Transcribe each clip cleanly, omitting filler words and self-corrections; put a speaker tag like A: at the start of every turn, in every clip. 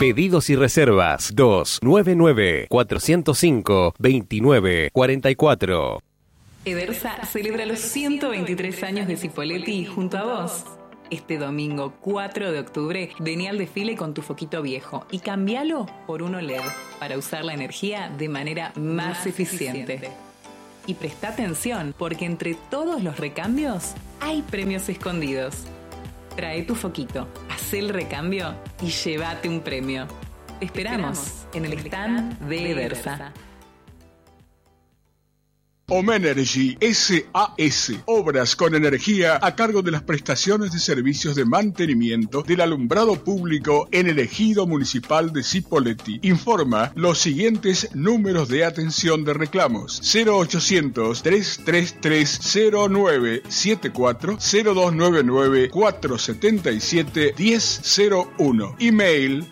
A: Pedidos y reservas 299-405-2944.
B: Edersa celebra los 123 años de Cipolletti junto a vos. Este domingo 4 de octubre, vení al desfile con tu foquito viejo y cambialo por uno LED para usar la energía de manera más eficiente. Y presta atención, porque entre todos los recambios hay premios escondidos. Trae tu foquito, haz el recambio y llévate un premio. Te esperamos en el stand de Edersa.
C: Omenergy SAS, obras con energía a cargo de las prestaciones de servicios de mantenimiento del alumbrado público en el ejido municipal de Cipolletti. Informa los siguientes números de atención de reclamos: 0800-333-0974, 0299-477-1001. Email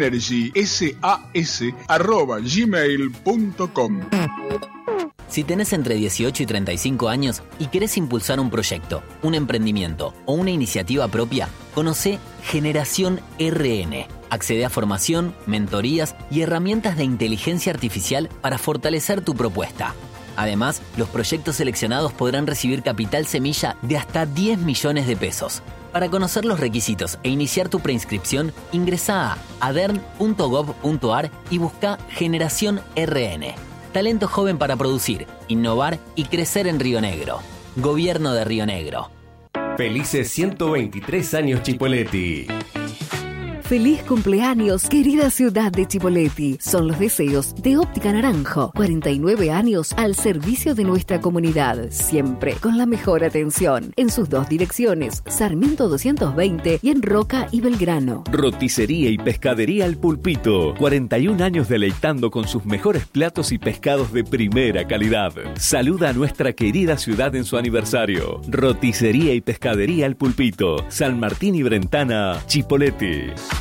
C: omenergysas@gmail.com.
D: Si tenés entre 18 y 35 años y querés impulsar un proyecto, un emprendimiento o una iniciativa propia, conocé Generación RN. Accede a formación, mentorías y herramientas de inteligencia artificial para fortalecer tu propuesta. Además, los proyectos seleccionados podrán recibir capital semilla de hasta 10 millones de pesos. Para conocer los requisitos e iniciar tu preinscripción, ingresá a adern.gov.ar y busca Generación RN. Talento joven para producir, innovar y crecer en Río Negro. Gobierno de Río Negro.
A: Felices 123 años Cipolletti.
E: Feliz cumpleaños, querida ciudad de Cipolletti. Son los deseos de Óptica Naranjo. 49 años al servicio de nuestra comunidad. Siempre con la mejor atención. En sus dos direcciones, Sarmiento 220 y en Roca y Belgrano.
F: Roticería y pescadería El Pulpito. 41 años deleitando con sus mejores platos y pescados de primera calidad. Saluda a nuestra querida ciudad en su aniversario. Roticería y pescadería El Pulpito. San Martín y Brentana, Cipolletti.